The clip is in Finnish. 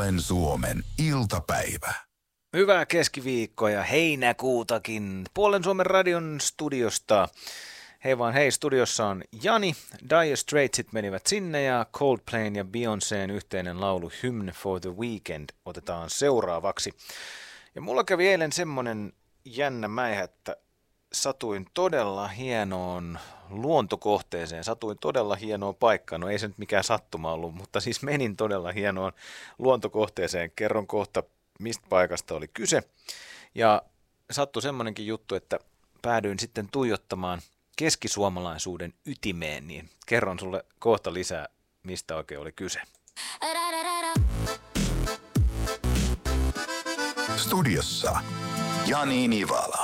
Puolen Suomen iltapäivä. Hyvää keskiviikkoa ja heinäkuutakin Puolen Suomen radion studiosta. Hei vaan hei, studiossa on Jani. Dire Straitsit menivät sinne ja Coldplayn ja Beyoncén yhteinen laulu Hymn for the Weekend otetaan seuraavaksi. Ja mulla kävi eilen semmonen jännä mäihä, että satuin todella hienoon luontokohteeseen, satuin todella hienoon paikkaan. No ei se nyt mikään sattuma ollut, mutta siis menin todella hienoon luontokohteeseen. Kerron kohta, mistä paikasta oli kyse. Ja sattui semmoinenkin juttu, että päädyin sitten tuijottamaan keskisuomalaisuuden ytimeen, niin kerron sulle kohta lisää, mistä oikein oli kyse. Studiossa Jani Nivala.